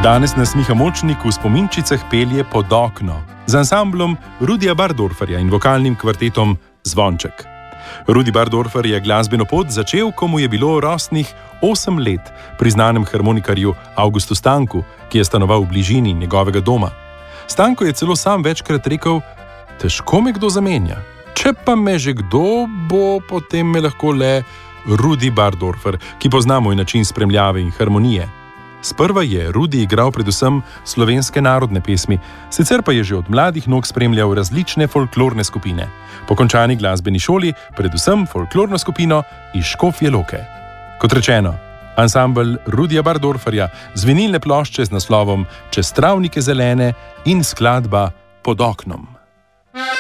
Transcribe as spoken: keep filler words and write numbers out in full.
Danes nas Miha Močnik v spominčicah pelje Pod okno z ansamblom Rudija Bardorferja in vokalnim kvartetom Zvonček. Rudi Bardorfer je glasbeno pot začel, ko mu je bilo rosnih osem let, pri znanem harmonikarju Avgustu Stanku, ki je stanoval v bližini njegovega doma. Stanko je celo sam večkrat rekel: težko me kdo zamenja. Če pa me že kdo, bo potem me lahko le Rudi Bardorfer, ki pozna moj način spremljave in harmonije. Sprva je Rudi igral predvsem slovenske narodne pesmi, sicer pa je že od mladih nog spremljal različne folklorne skupine. Po končani glasbeni šoli predvsem folklorno skupino iz Škofje Loke. Kot rečeno, ansambel Rudija Bardorferja z vinilne plošče z naslovom Čez travnike zelene in skladba Pod oknom.